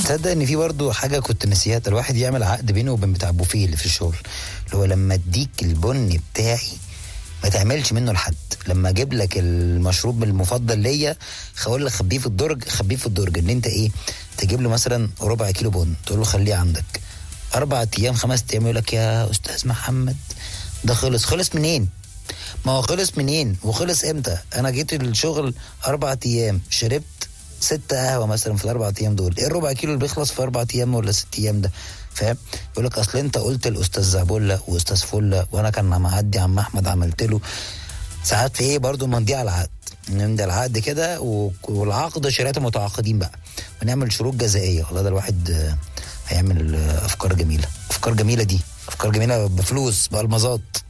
تصدق ان في برضو حاجه كنت نسيها؟ الواحد يعمل عقد بينه وبين بتاع بوفيه اللي في الشغل، اللي هو لما اديك البن بتاعي ما تعملش منه لحد، لما اجيب لك المشروب المفضل ليا اقول لك خبيه في الدرج، خبيه في الدرج. ان انت ايه، تجيب له مثلا ربع كيلو بن تقول له خليه عندك 4 ايام 5 ايام، يقول لك يا استاذ محمد ده خلص منين؟ ما هو خلص منين وخلص امتى؟ انا جيت الشغل 4 ايام شربت 6 قهوه مثلا في ال4 ايام دول، ايه الربع كيلو اللي بيخلص في 4 ايام ولا 6 ايام ده؟ فاهم؟ يقول لك اصل انت قلت الاستاذ زعبله واستاذ فله وانا كان معدي عم احمد عملت له. ساعات في ايه برضو نمضي على العقد، نمضي العقد كده والعقد شريعه المتعاقدين بقى، ونعمل شروط جزائيه. والله ده الواحد هيعمل افكار جميله، افكار جميله دي، افكار جميله بفلوس بالمظات.